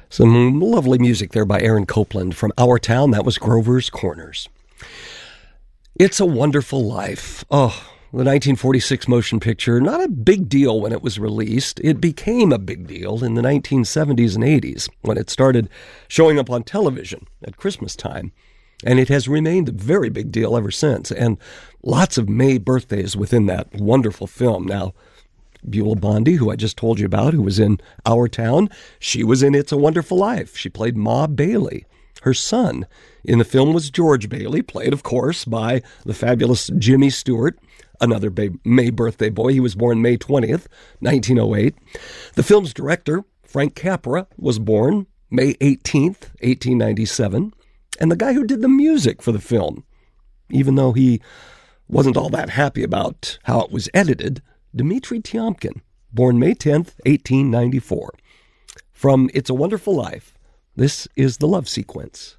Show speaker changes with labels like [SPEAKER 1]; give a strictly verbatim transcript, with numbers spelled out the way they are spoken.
[SPEAKER 1] Some lovely music there by Aaron Copland from Our Town. That was Grover's Corners. It's a Wonderful Life. Oh, the nineteen forty-six motion picture, not a big deal when it was released. It became a big deal in the nineteen seventies and eighties when it started showing up on television at Christmas time. And it has remained a very big deal ever since. And lots of May birthdays within that wonderful film. Now, Beulah Bondi, who I just told you about, who was in Our Town, she was in It's a Wonderful Life. She played Ma Bailey. Her son in the film was George Bailey, played, of course, by the fabulous Jimmy Stewart, another May birthday boy. He was born May twentieth, nineteen oh eight. The film's director, Frank Capra, was born May eighteenth, eighteen ninety-seven. And the guy who did the music for the film, even though he wasn't all that happy about how it was edited, Dmitri Tiomkin, born May tenth, eighteen ninety-four. From It's a Wonderful Life, this is the Love Sequence.